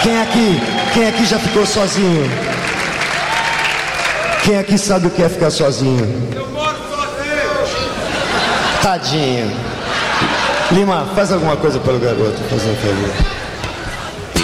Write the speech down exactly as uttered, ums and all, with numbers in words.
Quem aqui, quem aqui já ficou sozinho? Quem aqui sabe o que é ficar sozinho? Eu moro sozinho. Tadinho. Lima, faz alguma coisa pelo garoto, faz um favor.